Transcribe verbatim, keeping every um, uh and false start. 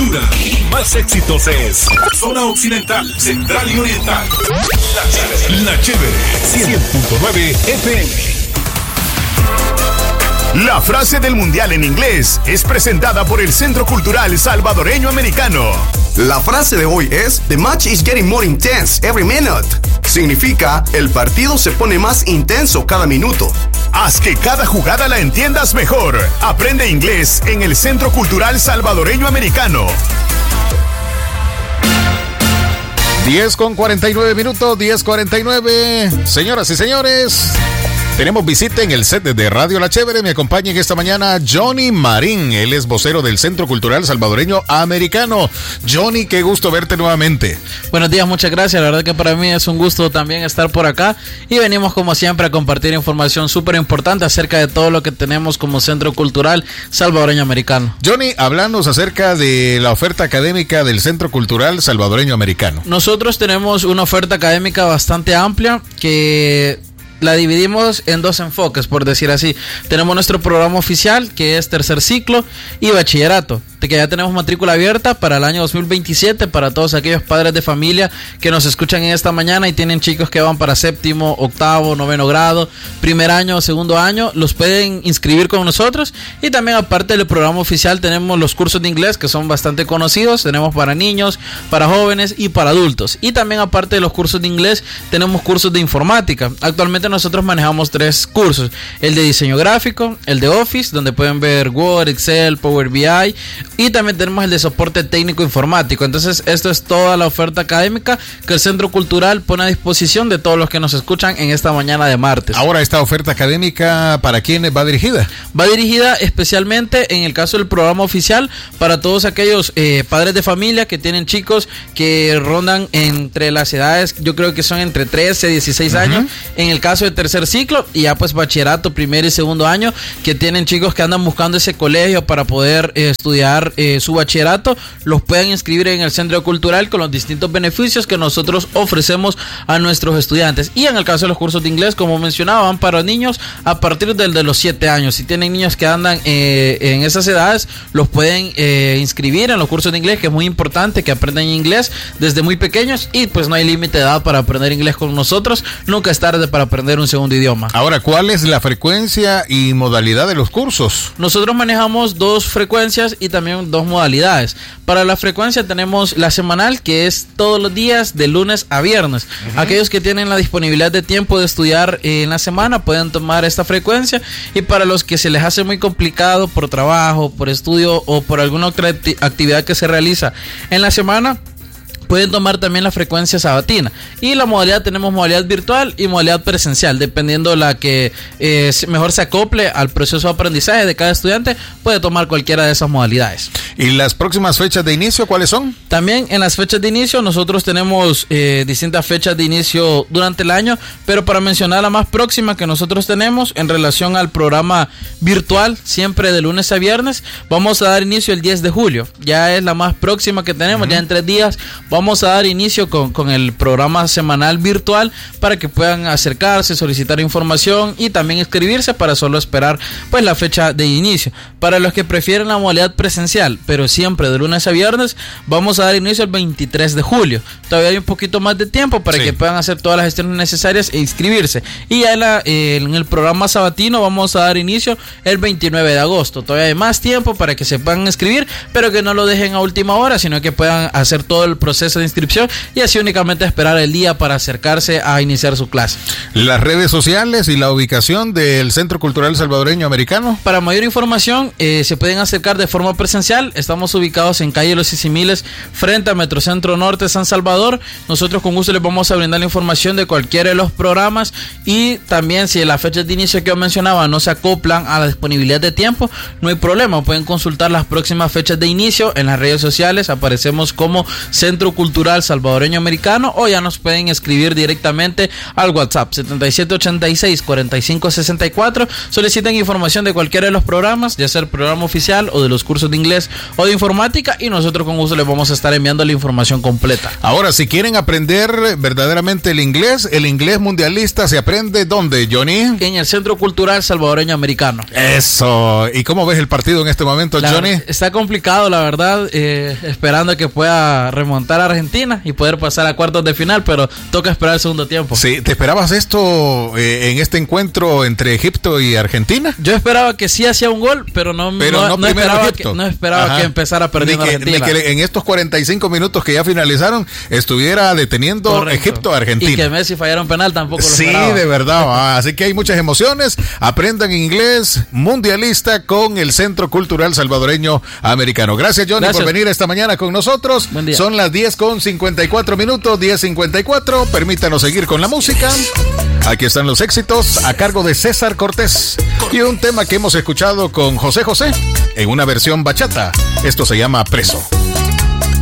cultura y más éxitos es Zona Occidental, Central y Oriental. La Chévere, La Chévere, cien punto nueve F M. La frase del mundial en inglés es presentada por el Centro Cultural Salvadoreño Americano. La frase de hoy es The match is getting more intense every minute. Significa, el partido se pone más intenso cada minuto. Haz que cada jugada la entiendas mejor. Aprende inglés en el Centro Cultural Salvadoreño Americano. diez con cuarenta y nueve minutos, diez cuarenta y nueve. Señoras y señores, tenemos visita en el set de Radio La Chévere. Me acompaña en esta mañana Johnny Marín. Él es vocero del Centro Cultural Salvadoreño Americano. Johnny, qué gusto verte nuevamente. Buenos días, muchas gracias. La verdad que para mí es un gusto también estar por acá. Y venimos como siempre a compartir información súper importante acerca de todo lo que tenemos como Centro Cultural Salvadoreño Americano. Johnny, háblanos acerca de la oferta académica del Centro Cultural Salvadoreño Americano. Nosotros tenemos una oferta académica bastante amplia que la dividimos en dos enfoques, por decir así. Tenemos nuestro programa oficial, que es tercer ciclo, y bachillerato, que ya tenemos matrícula abierta para el año dos mil veintisiete para todos aquellos padres de familia que nos escuchan en esta mañana y tienen chicos que van para séptimo, octavo, noveno grado, primer año, segundo año. Los pueden inscribir con nosotros. Y también, aparte del programa oficial, tenemos los cursos de inglés que son bastante conocidos. Tenemos para niños, para jóvenes y para adultos. Y también, aparte de los cursos de inglés, tenemos cursos de informática. Actualmente nosotros manejamos tres cursos: el de diseño gráfico, el de Office, donde pueden ver Word, Excel, Power B I, y también tenemos el de soporte técnico informático. Entonces, esto es toda la oferta académica que el Centro Cultural pone a disposición de todos los que nos escuchan en esta mañana de martes. Ahora, esta oferta académica, ¿para quién va dirigida? Va dirigida especialmente, en el caso del programa oficial, para todos aquellos eh, padres de familia que tienen chicos que rondan entre las edades, yo creo que son entre trece y dieciséis uh-huh. años. En el caso de tercer ciclo, y ya pues bachillerato, primer y segundo año, que tienen chicos que andan buscando ese colegio para poder eh, estudiar eh, su bachillerato, los pueden inscribir en el Centro Cultural con los distintos beneficios que nosotros ofrecemos a nuestros estudiantes. Y en el caso de los cursos de inglés, como mencionaba, van para niños a partir del de los siete años. Si tienen niños que andan eh, en esas edades, los pueden eh, inscribir en los cursos de inglés, que es muy importante que aprendan inglés desde muy pequeños. Y pues no hay límite de edad para aprender inglés con nosotros. Nunca es tarde para aprender un segundo idioma. Ahora, ¿cuál es la frecuencia y modalidad de los cursos? Nosotros manejamos dos frecuencias y también dos modalidades. Para la frecuencia tenemos la semanal, que es todos los días de lunes a viernes. Uh-huh. Aquellos que tienen la disponibilidad de tiempo de estudiar en la semana pueden tomar esta frecuencia, y para los que se les hace muy complicado por trabajo, por estudio o por alguna otra actividad que se realiza en la semana, pueden tomar también la frecuencia sabatina. Y la modalidad, tenemos modalidad virtual y modalidad presencial, dependiendo la que eh, mejor se acople al proceso de aprendizaje de cada estudiante, puede tomar cualquiera de esas modalidades. ¿Y las próximas fechas de inicio cuáles son? También en las fechas de inicio nosotros tenemos eh, distintas fechas de inicio durante el año, pero para mencionar la más próxima que nosotros tenemos en relación al programa virtual, siempre de lunes a viernes, vamos a dar inicio el diez de julio. Ya es la más próxima que tenemos. Uh-huh. Ya en tres días vamos a dar inicio con, con el programa semanal virtual para que puedan acercarse, solicitar información y también inscribirse, para solo esperar pues la fecha de inicio. Para los que prefieren la modalidad presencial, pero siempre de lunes a viernes, vamos a dar inicio el veintitrés de julio. Todavía hay un poquito más de tiempo para sí. que puedan hacer todas las gestiones necesarias e inscribirse. Y ya en, la, eh, en el programa sabatino vamos a dar inicio el veintinueve de agosto. Todavía hay más tiempo para que se puedan inscribir, pero que no lo dejen a última hora, sino que puedan hacer todo el proceso de inscripción y así únicamente esperar el día para acercarse a iniciar su clase. Las redes sociales y la ubicación del Centro Cultural Salvadoreño Americano. Para mayor información eh, se pueden acercar de forma presencial. Estamos ubicados en calle Los Sisimiles, frente a Metrocentro Norte San Salvador. Nosotros con gusto les vamos a brindar la información de cualquiera de los programas, y también si las fechas de inicio que yo mencionaba no se acoplan a la disponibilidad de tiempo, no hay problema, pueden consultar las próximas fechas de inicio en las redes sociales. Aparecemos como Centro Cultural Salvadoreño Americano, o ya nos pueden escribir directamente al WhatsApp setenta y siete ochenta y seis cuarenta y cinco sesenta y cuatro. Soliciten información de cualquiera de los programas, ya sea el programa oficial o de los cursos de inglés o de informática, y nosotros con gusto les vamos a estar enviando la información completa. Ahora, si quieren aprender verdaderamente el inglés, el inglés mundialista se aprende ¿dónde, Johnny? En el Centro Cultural Salvadoreño Americano. Eso. ¿Y cómo ves el partido en este momento, La, Johnny? Está complicado, la verdad, eh, esperando que pueda remontar a Argentina y poder pasar a cuartos de final, pero toca esperar el segundo tiempo. Sí, ¿te esperabas esto eh, en este encuentro entre Egipto y Argentina? Yo esperaba que sí hacía un gol, pero no, pero no, no, no esperaba, que, no esperaba que empezara perdiendo ni que, Argentina. Ni que en estos cuarenta y cinco minutos que ya finalizaron estuviera deteniendo Correcto. Egipto a Argentina. Y que Messi fallara un penal tampoco lo sí, esperaba. Sí, de verdad. Ah, así que hay muchas emociones. Aprendan inglés mundialista con el Centro Cultural Salvadoreño Americano. Gracias, Johnny, Gracias. por venir esta mañana con nosotros. Buen día. Son las diez con cincuenta y cuatro minutos, diez cincuenta y cuatro. Permítanos seguir con la música. Aquí están los éxitos a cargo de César Cortés. Y un tema que hemos escuchado con José José en una versión bachata. Esto se llama Preso.